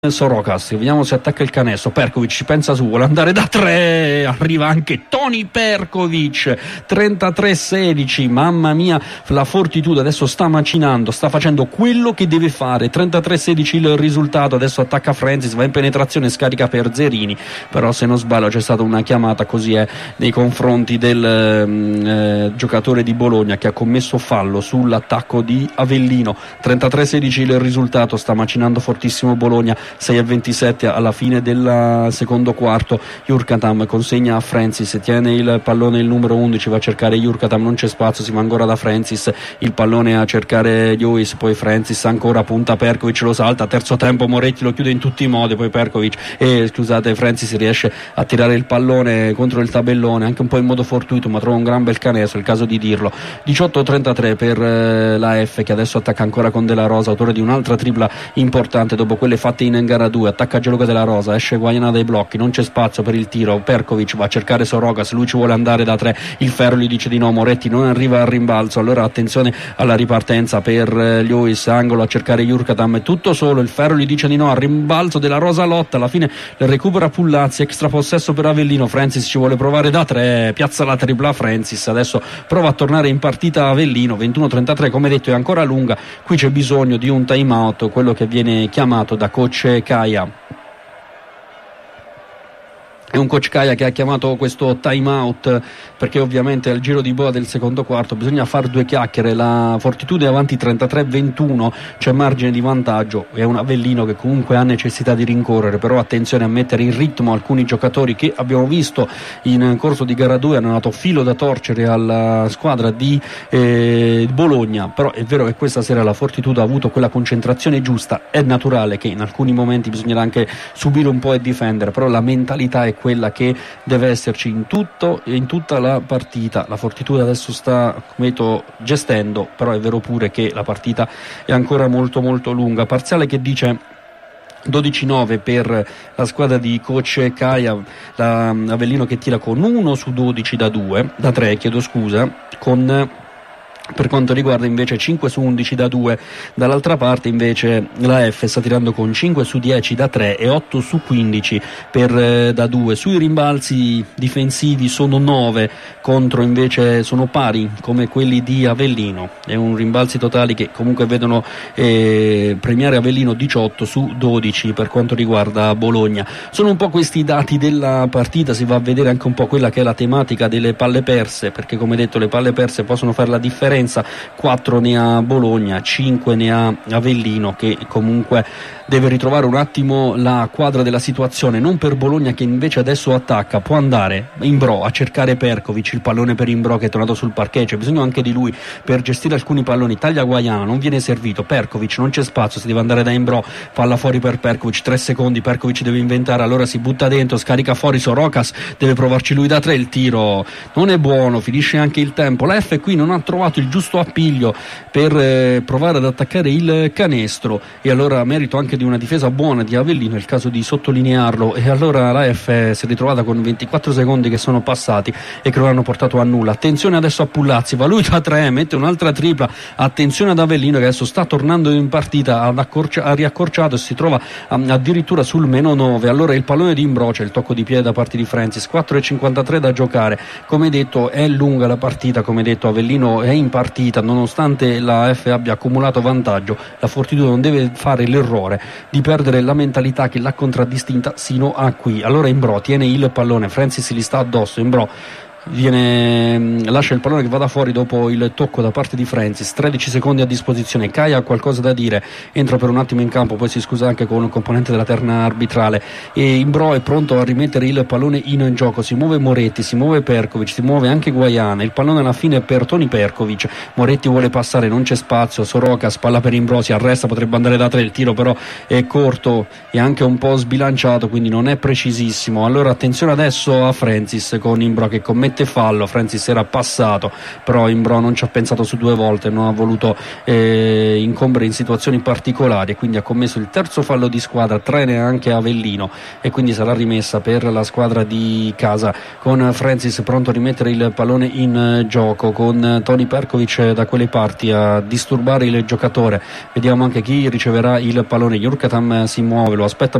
Sorokas, vediamo se attacca il canestro. Perkovic ci pensa su, vuole andare da 3, arriva anche Toni Perkovic, 33-16, mamma mia, la Fortitudo adesso sta macinando, sta facendo quello che deve fare. 33-16 il risultato, adesso attacca Francis, va in penetrazione, scarica per Zerini, però se non sbaglio c'è stata una chiamata, così è, nei confronti del giocatore di Bologna che ha commesso fallo sull'attacco di Avellino. 33-16 il risultato, sta macinando fortissimo Bologna. 6-27 alla fine del secondo quarto. Jurkatam consegna a Francis, tiene il pallone il numero 11, va a cercare Jurkatam, non c'è spazio, si va ancora da Francis, il pallone a cercare Lewis, poi Francis ancora, punta Perkovic, lo salta, terzo tempo, Moretti lo chiude in tutti i modi, poi Francis riesce a tirare il pallone contro il tabellone, anche un po' in modo fortuito, ma trova un gran bel canestro, è il caso di dirlo. 18-33 per la F, che adesso attacca ancora con Della Rosa, autore di un'altra tripla importante dopo quelle fatte in gara 2, attacca Gianluca Della Rosa, esce Guaiana dai blocchi, non c'è spazio per il tiro, Perkovic va a cercare Sorokas, lui ci vuole andare da 3, il Ferro gli dice di no, Moretti non arriva al rimbalzo, allora attenzione alla ripartenza per Lewis, angolo a cercare Jurkatam, tutto solo, il Ferro gli dice di no, al rimbalzo Della Rosa lotta, alla fine recupera Pullazzi, extra possesso per Avellino, Francis ci vuole provare da 3, piazza la tripla Francis, adesso prova a tornare in partita Avellino. 21-33, come detto è ancora lunga, qui c'è bisogno di un time out, quello che viene chiamato da coach Kaya. È un coach Kaya che ha chiamato questo time out perché ovviamente al giro di boa del secondo quarto bisogna fare due chiacchiere, la Fortitudo è avanti 33-21, c'è margine di vantaggio, è un Avellino che comunque ha necessità di rincorrere, però attenzione a mettere in ritmo alcuni giocatori che abbiamo visto in corso di gara 2 hanno dato filo da torcere alla squadra di Bologna, però è vero che questa sera la Fortitudo ha avuto quella concentrazione giusta, è naturale che in alcuni momenti bisognerà anche subire un po' e difendere, però la mentalità è quella che deve esserci in tutta la partita. La Fortitudo adesso sta, come detto, gestendo, però è vero pure che la partita è ancora molto molto lunga. Parziale che dice 12-9 per la squadra di coach Kaya, Avellino che tira con 1 su 12 da 3, con per quanto riguarda invece 5 su 11 da 2, dall'altra parte invece la F sta tirando con 5 su 10 da 3 e 8 su 15 da 2. Sui rimbalzi difensivi sono 9 contro invece sono pari come quelli di Avellino, è un rimbalzi totali che comunque vedono premiare Avellino 18 su 12 per quanto riguarda Bologna. Sono un po' questi i dati della partita, si va a vedere anche un po' quella che è la tematica delle palle perse, perché come detto le palle perse possono fare la differenza, 4 ne ha Bologna, 5 ne ha Avellino che comunque deve ritrovare un attimo la quadra della situazione, non per Bologna che invece adesso attacca, può andare Imbro a cercare Perkovic, il pallone per Imbro che è tornato sul parquet, c'è bisogno anche di lui per gestire alcuni palloni, taglia Guaiana, non viene servito, Perkovic non c'è spazio, si deve andare da Imbro, palla fuori per Perkovic, 3 secondi, Perkovic deve inventare, allora si butta dentro, scarica fuori Sorokas, deve provarci lui da 3, il tiro non è buono, finisce anche il tempo, la F qui non ha trovato il giusto appiglio per provare ad attaccare il canestro e allora merito anche di una difesa buona di Avellino, è il caso di sottolinearlo, e allora la F si è ritrovata con 24 secondi che sono passati e che non hanno portato a nulla. Attenzione adesso a Pullazzi, va lui da 3, mette un'altra tripla, attenzione ad Avellino che adesso sta tornando in partita, ha riaccorciato e si trova addirittura sul -9, allora il pallone di Imbroce, il tocco di piede da parte di Francis, 4:53 da giocare, come detto è lunga la partita, come detto Avellino è in partita, nonostante la F abbia accumulato vantaggio, la Fortitudo non deve fare l'errore di perdere la mentalità che l'ha contraddistinta sino a qui. Allora Imbro tiene il pallone, Francis gli sta addosso, Imbro lascia il pallone che vada fuori dopo il tocco da parte di Francis, 13 secondi a disposizione, Kaya ha qualcosa da dire, entra per un attimo in campo, poi si scusa anche con un componente della terna arbitrale e Imbro è pronto a rimettere il pallone in gioco, si muove Moretti, si muove Perkovic, si muove anche Guaiana, il pallone alla fine è per Toni Perkovic, Moretti vuole passare, non c'è spazio, Sorokas palla per Imbro, si arresta, potrebbe andare da 3, il tiro però è corto e anche un po' sbilanciato, quindi non è precisissimo, allora attenzione adesso a Francis con Imbro che commette commette fallo. Francis era passato, però Imbro non ci ha pensato su due volte, non ha voluto incombere in situazioni particolari e quindi ha commesso il terzo fallo di squadra, 3 neanche Avellino, e quindi sarà rimessa per la squadra di casa, con Francis pronto a rimettere il pallone in gioco, con Toni Perkovic da quelle parti a disturbare il giocatore. Vediamo anche chi riceverà il pallone. Jurkatam si muove, lo aspetta